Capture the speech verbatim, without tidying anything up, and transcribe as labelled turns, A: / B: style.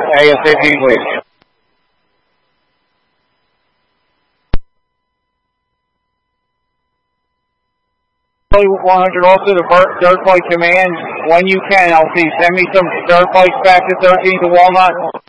A: ASAP, please. one hundred also to Dirt Bike Command. When you can, L T, send me some dirt bikes back to thirteenth to Walnut.